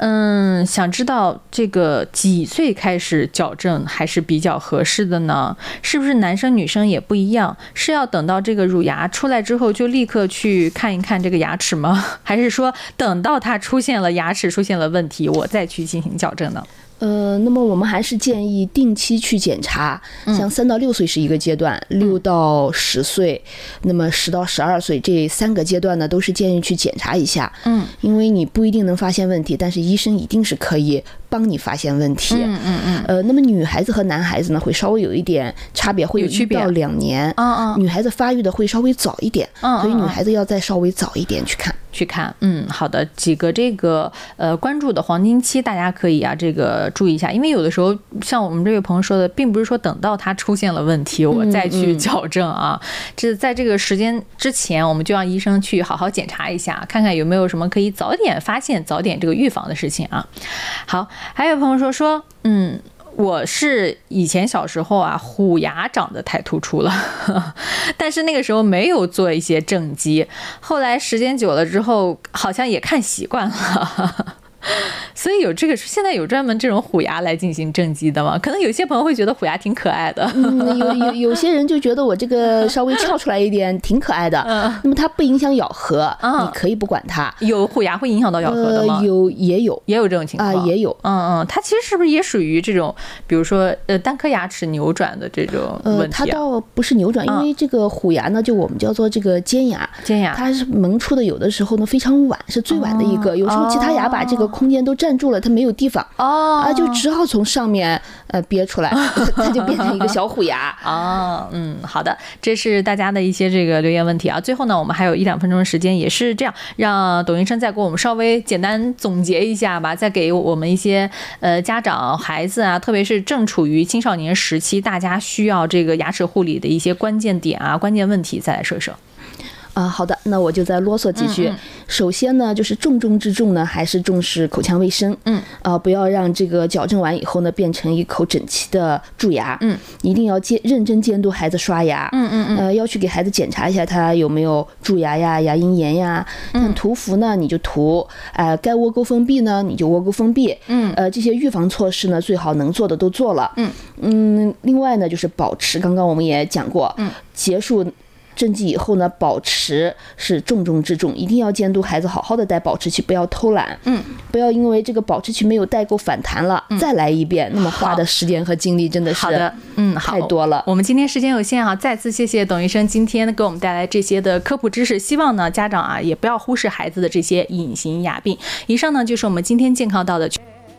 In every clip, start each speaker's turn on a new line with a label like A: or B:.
A: 想知道这个几岁开始矫正还是比较合适的呢？是不是男生女生也不一样？是要等到这个乳牙出来之后就立刻去看一看这个牙齿吗？还是说等到它牙齿出现了问题，我再去进行矫正呢？
B: 那么我们还是建议定期去检查，像3到6岁是一个阶段，6到10岁，那么10到12岁这3个阶段呢，都是建议去检查一下。因为你不一定能发现问题，但是医生一定是可以帮你发现问题。那么女孩子和男孩子呢，会稍微有一点差别，会有1到2年。女孩子发育的会稍微早一点，所以女孩子要再稍微早一点去看。
A: 好的，几个这个关注的黄金期，大家可以这个注意一下，因为有的时候像我们这位朋友说的，并不是说等到他出现了问题我再去矫正啊，这在这个时间之前，我们就让医生去好好检查一下，看看有没有什么可以早点发现、早点这个预防的事情啊。好，还有朋友说，我是以前小时候虎牙长得太突出了，但是那个时候没有做一些正畸，后来时间久了之后，好像也看习惯了。所以现在有专门这种虎牙来进行正畸的吗？可能有些朋友会觉得虎牙挺可爱的，
B: 有些人就觉得我这个稍微翘出来一点挺可爱的，那么它不影响咬合，你可以不管它。
A: 有虎牙会影响到咬合的吗？
B: 也有
A: 这种情况
B: 也有。
A: 它其实是不是也属于这种，比如说单颗牙齿扭转的这种问题？
B: 它倒不是扭转，因为这个虎牙呢，就我们叫做这个尖牙，它是萌出的，有的时候呢非常晚，是最晚的一个，有时候其他牙把这个空间都占住了，它没有地方就只好从上面憋出来，它就变成一个小虎牙。
A: 好的，这是大家的一些这个留言问题啊。最后呢，我们还有1-2分钟的时间，也是这样，让董医生再给我们稍微简单总结一下吧，再给我们一些家长孩子特别是正处于青少年时期，大家需要这个牙齿护理的一些关键点关键问题，再来说说。
B: 好的，那我就再啰嗦几句。首先呢，就是重中之重呢，还是重视口腔卫生。不要让这个矫正完以后呢，变成一口整齐的蛀牙。一定要认真监督孩子刷牙。要去给孩子检查一下他有没有蛀牙呀、牙龈炎呀。像涂氟呢，你就涂；该窝沟封闭呢，你就窝沟封闭。这些预防措施呢，最好能做的都做了。另外呢，就是保持，刚刚我们也讲过，结束正畸以后呢，保持是重中之重，一定要监督孩子好好的戴保持器，不要偷懒。不要因为这个保持器没有戴够反弹了，再来一遍，那么花的时间和精力真的是太多了。
A: 我们今天时间有限再次谢谢董医生今天给我们带来这些的科普知识，希望呢家长也不要忽视孩子的这些隐形牙病。以上呢就是我们今天健康到的。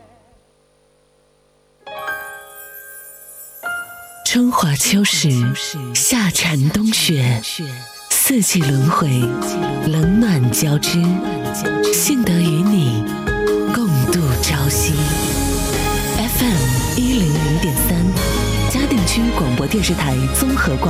C: 春华秋实，夏蝉冬雪，四季轮回，冷暖交织，幸得与你共度朝夕。FM 100.3，嘉定区广播电视台综合广播。